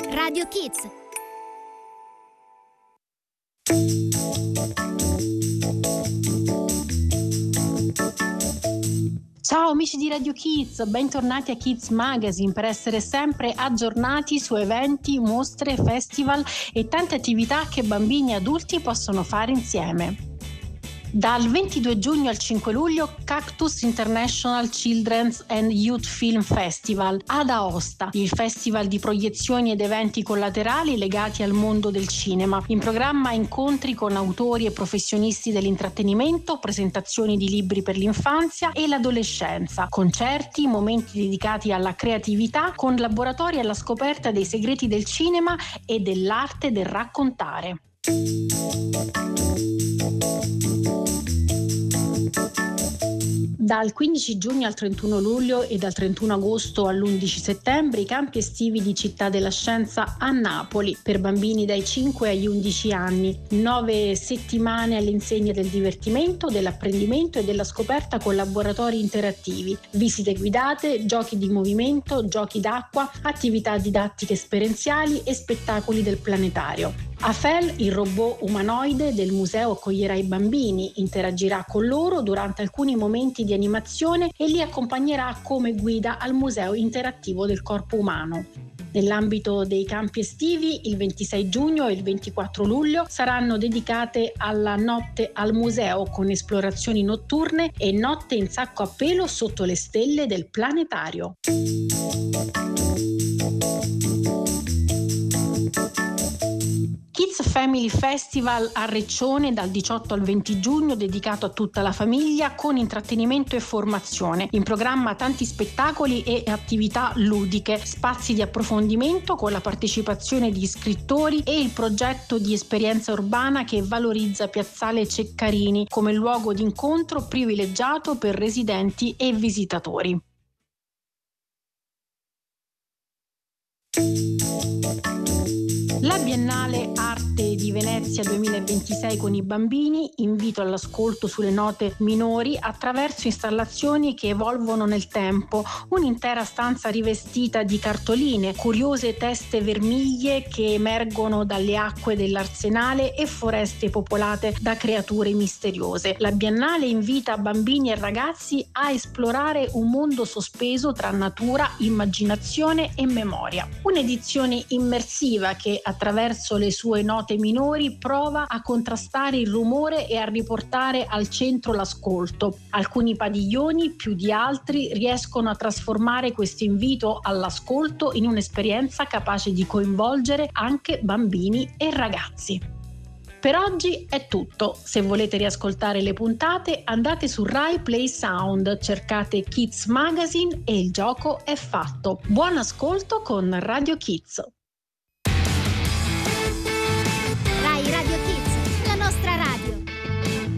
Radio Kids. Ciao amici di Radio Kids, bentornati a Kids Magazine per essere sempre aggiornati su eventi, mostre, festival e tante attività che bambini e adulti possono fare insieme. Dal 22 giugno al 5 luglio Cactus International Children's and Youth Film Festival ad Aosta, il festival di proiezioni ed eventi collaterali legati al mondo del cinema. In programma incontri con autori e professionisti dell'intrattenimento, presentazioni di libri per l'infanzia e l'adolescenza, concerti, momenti dedicati alla creatività con laboratori alla scoperta dei segreti del cinema e dell'arte del raccontare. Dal 15 giugno al 31 luglio e dal 31 agosto all'11 settembre i campi estivi di Città della Scienza a Napoli per bambini dai 5 agli 11 anni. 9 settimane all'insegna del divertimento, dell'apprendimento e della scoperta con laboratori interattivi, visite guidate, giochi di movimento, giochi d'acqua, attività didattiche esperienziali e spettacoli del planetario. Afel, il robot umanoide del museo, accoglierà i bambini, interagirà con loro durante alcuni momenti di animazione e li accompagnerà come guida al Museo Interattivo del Corpo Umano. Nell'ambito dei campi estivi, il 26 giugno e il 24 luglio saranno dedicate alla notte al museo con esplorazioni notturne e notte in sacco a pelo sotto le stelle del planetario. Kids Family Festival a Reccione dal 18 al 20 giugno dedicato a tutta la famiglia con intrattenimento e formazione. In programma tanti spettacoli e attività ludiche, spazi di approfondimento con la partecipazione di scrittori e il progetto di esperienza urbana che valorizza Piazzale Ceccarini come luogo di incontro privilegiato per residenti e visitatori. La Biennale Arte di Venezia 2026 con i bambini, invito all'ascolto sulle note minori attraverso installazioni che evolvono nel tempo, un'intera stanza rivestita di cartoline, curiose teste vermiglie che emergono dalle acque dell'Arsenale e foreste popolate da creature misteriose. La Biennale invita bambini e ragazzi a esplorare un mondo sospeso tra natura, immaginazione e memoria. Un'edizione immersiva che attraverso le sue note minori prova a contrastare il rumore e a riportare al centro l'ascolto. Alcuni padiglioni, più di altri, riescono a trasformare questo invito all'ascolto in un'esperienza capace di coinvolgere anche bambini e ragazzi. Per oggi è tutto. Se volete riascoltare le puntate, andate su Rai Play Sound, cercate Kids Magazine e il gioco è fatto. Buon ascolto con Radio Kids.